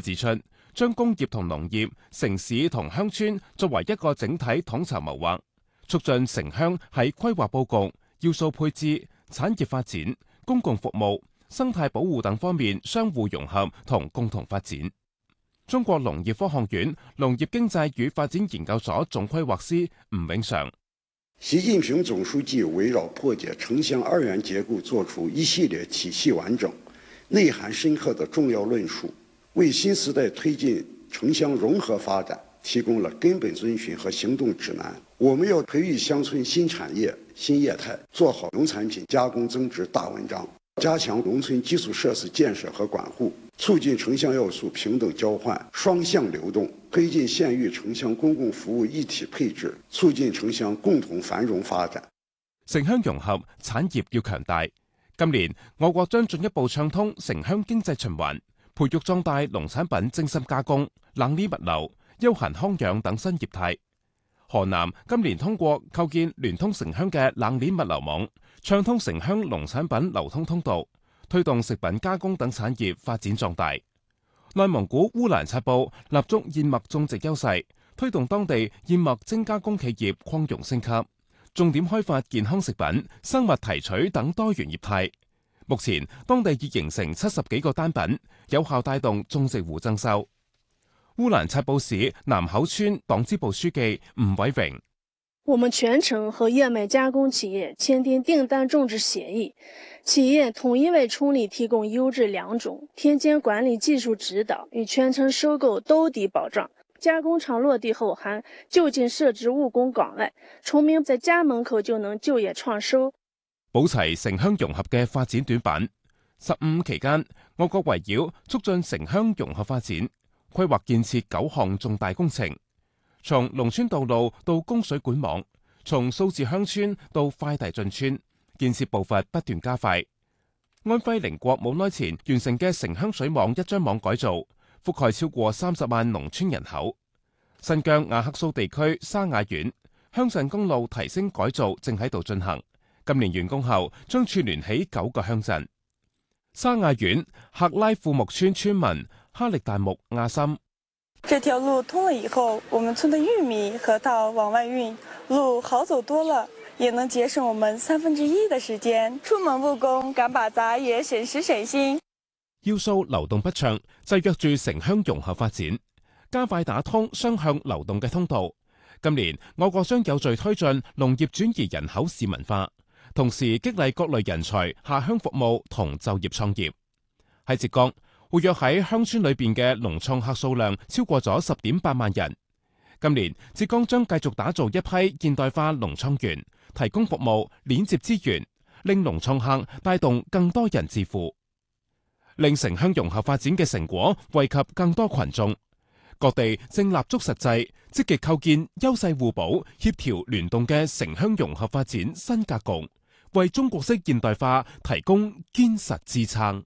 指出，將工業同農業、城市同鄉村作為一個整體統籌謀劃，促進城鄉喺規劃佈局、要素配置、產業發展、公共服務、生態保護等方面相互融合同共同發展。中國農業科學院農業經濟與發展研究所總規劃師吳永常： 習近平總書記圍繞破解城鄉二元結構作出一系列體系完整、內涵深刻的重要論述，為新時代推進城鄉融合發展提供了根本遵循和行動指南。我們要培育鄉村新產業、新業態，做好農產品加工增值大文章，加強農村基礎設施建設和管護，促進城鄉要素平等交換、雙向流動，推進縣域城鄉公共服務一體配置，促進城鄉共同繁榮發展。 城鄉融合，產業要強大。今年我國將進一步暢通城鄉經濟循環，培育壯大農產品精深加工、冷鏈物流、休閒康養等新業態。河南今年通過構建聯通城鄉嘅冷鏈物流網，暢通城鄉農產品流通通道，推動食品加工等產業發展壯大。內蒙古烏蘭察布立足燕麥種植優勢，推動當地燕麥精加工企業擴容升級，重點開發健康食品、生物提取等多元業態。目前當地已形成70幾個單品，有效帶動種植戶增收。烏蘭察布市南口村黨支部書記吳偉榮： 我們全程和燕麥加工企業簽訂訂單種植協議，企業統一為村里提供優質良種、田間管理技術指導與全程收購兜底保障。加工廠落地後，還就近設置務工崗位，村民在家門口就能就業創收。 補齊城鄉融合嘅發展短板。15期間，我國圍繞促進城鄉融合發展，規劃建設9項重大工程，從農村道路到供水管網，從數字鄉村到快遞進村，建設步伐不斷加快。安徽寧國冇耐前完成嘅城鄉水網一張網改造，覆蓋超過30萬農村人口。新疆雅克蘇地區沙雅縣鄉鎮公路提升改造正喺度進行，今年完工後將串聯起9個鄉鎮。沙雅縣喀拉庫木村村民哈力大木亞森： 這條路通了以後，我們村的玉米核桃往外運，路好走多了，也能節省我們1/3的時間。出門務工趕把雜也省時省心。 要素流動不暢，制約住城鄉融合發展，加快打通雙向流動嘅通道。今年我國將有序推進農業轉移人口市民化，同時激勵各類人才下鄉服務同就業創業。喺浙江，活躍喺鄉村裏邊嘅農創客數量超過咗10.8萬人。今年浙江將繼續打造一批現代化農創園，提供服務，鏈接資源，令農創客帶動更多人致富，令城鄉融合發展嘅成果惠及更多群眾。各地正立足實際，積極構建優勢互補、協調聯動嘅城鄉融合發展新格局，為中國式現代化提供堅實支撐。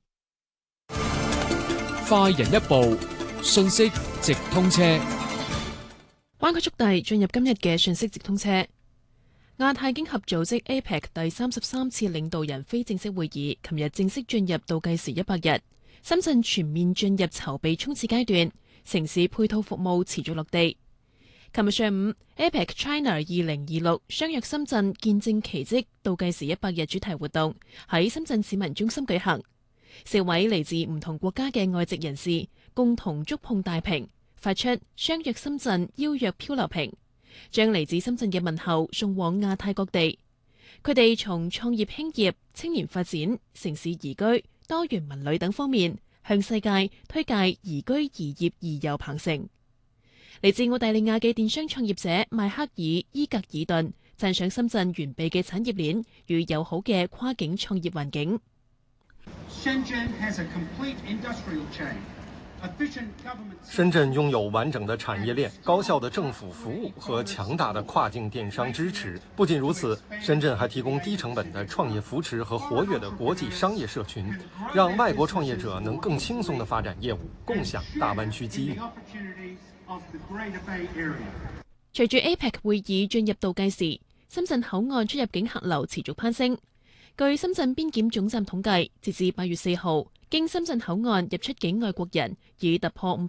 快人一步，信息直通車。 灣區速遞進入今日嘅信息直通車。亞太經合組織 APEC 第33次領導人非正式會議，琴日正式進入倒計時100日。深圳全面進入籌備衝刺階段，城市配套服務持續落地。琴日上午 APEC China 2026相約深圳見證奇蹟倒計時100日主題活動喺深圳市民中心舉行。4位嚟自唔同國家嘅外籍人士共同觸碰大屏，發出相約深圳邀約漂流瓶，將嚟自深圳嘅問候送往亞太各地。佢哋從創業興業、青年發展、城市宜居、多元文旅等方面向世界推介宜居宜業宜遊鵬城。嚟自澳大利亞嘅電商創業者邁克爾伊格爾頓讚賞深圳完備嘅產業鏈與友好嘅跨境創業環境。 深圳擁有完整的產業鏈、高效的政府服務和強大的跨境電商支持。不僅如此，深圳還提供低成本的創業扶持和活躍的國際商業社群，讓外國創業者能更輕鬆地發展業務，共享大灣區機遇。 隨住 APEC 會議進入倒計時，深圳口岸出入境客流持續攀升。據深圳邊檢總站統計，截至8月4號，經深圳口岸入出境外國人已突破